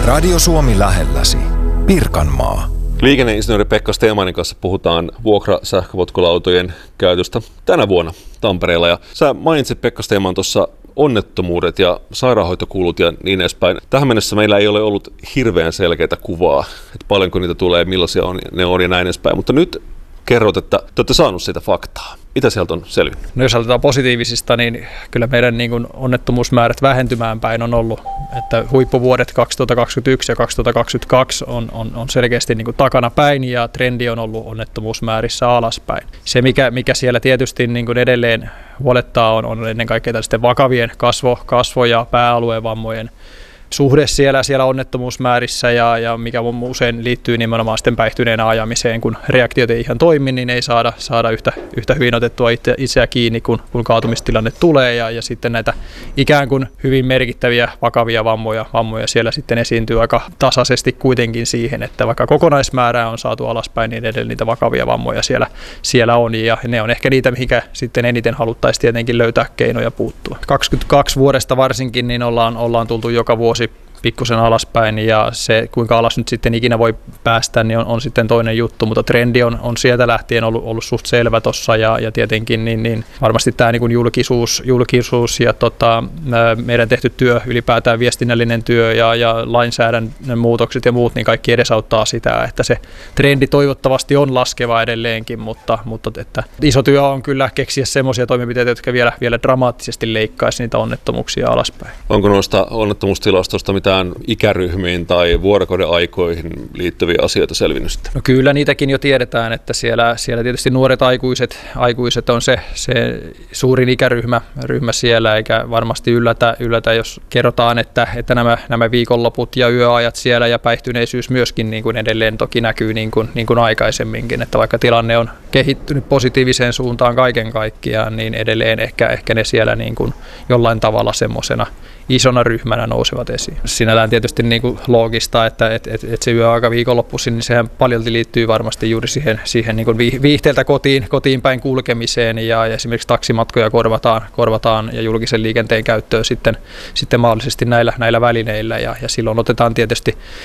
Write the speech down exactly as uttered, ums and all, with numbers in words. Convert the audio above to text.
Radio Suomi lähelläsi. Pirkanmaa. Liikenneinsinööri Pekka Steemanin kanssa puhutaan vuokrasähköpotkulautojen käytöstä tänä vuonna Tampereella. Ja sä mainitsit, Pekka Steeman, tuossa onnettomuudet ja sairaanhoitokulut ja niin edespäin. Tähän mennessä meillä ei ole ollut hirveän selkeää kuvaa, että paljonko niitä tulee, millaisia on, ne on ja näin edespäin. Mutta nyt kerrot, että te olette saanut siitä faktaa. Mitä sieltä on selvinnyt? No jos aloitetaan positiivisista, niin kyllä meidän niin kuin onnettomuusmäärät vähentymään päin on ollut. Että huippuvuodet kaksituhattakaksikymmentäyksi ja kaksituhattakaksikymmentäkaksi on, on, on selkeästi niin kuin takana päin ja trendi on ollut onnettomuusmäärissä alaspäin. Se, mikä, mikä siellä tietysti niin kuin edelleen huolettaa, on, on ennen kaikkea tällaisten vakavien kasvo, kasvo- ja pääalueen vammojen suhde siellä, siellä onnettomuusmäärissä ja, ja mikä usein liittyy nimenomaan sitten päihtyneenä ajamiseen, kun reaktiot ei ihan toimi, niin ei saada, saada yhtä, yhtä hyvin otettua itse, itseä kiinni, kun, kun kaatumistilanne tulee ja, ja sitten näitä ikään kuin hyvin merkittäviä vakavia vammoja, vammoja siellä sitten esiintyy aika tasaisesti kuitenkin siihen, että vaikka kokonaismäärää on saatu alaspäin, niin edelleen niitä vakavia vammoja siellä, siellä on ja ne on ehkä niitä, mihinkä sitten eniten haluttaisiin tietenkin löytää keinoja puuttua. kaksikymmentäkaksi vuodesta varsinkin niin ollaan, ollaan tultu joka vuosi pikkusen alaspäin ja se kuinka alas nyt sitten ikinä voi päästä niin on, on sitten toinen juttu, mutta trendi on, on sieltä lähtien ollut, ollut suht selvä tuossa ja, ja tietenkin niin, niin varmasti tämä niin kuin julkisuus, julkisuus ja tota, meidän tehty työ, ylipäätään viestinnällinen työ ja, ja lainsäädännön muutokset ja muut, niin kaikki edesauttaa sitä, että se trendi toivottavasti on laskeva edelleenkin, mutta, mutta että iso työ on kyllä keksiä semmoisia toimenpiteitä, jotka vielä, vielä dramaattisesti leikkaisi niitä onnettomuuksia alaspäin. Onko noista onnettomuustilastosta mitään ikäryhmiin tai vuorokauden aikoihin liittyviä asioita selvinnyt sitten? No kyllä niitäkin jo tiedetään, että siellä, siellä tietysti nuoret aikuiset, aikuiset on se, se suurin ikäryhmä ryhmä siellä, eikä varmasti yllätä, yllätä jos kerrotaan, että, että nämä, nämä viikonloput ja yöajat siellä ja päihtyneisyys myöskin niin kuin edelleen toki näkyy niin kuin, niin kuin aikaisemminkin, että vaikka tilanne on kehittynyt positiiviseen suuntaan kaiken kaikkiaan, niin edelleen ehkä, ehkä ne siellä niin kuin jollain tavalla semmoisena isona ryhmänä nousevat esiin. Sinällään tietysti niin kuin loogista, että et, et, et se yöaika viikonloppuisin, niin sehän paljolti liittyy varmasti juuri siihen, siihen niin kuin viihteeltä kotiin, kotiin päin kulkemiseen ja, ja esimerkiksi taksimatkoja korvataan, korvataan ja julkisen liikenteen käyttöön sitten, sitten mahdollisesti näillä, näillä välineillä ja, ja silloin otetaan tietysti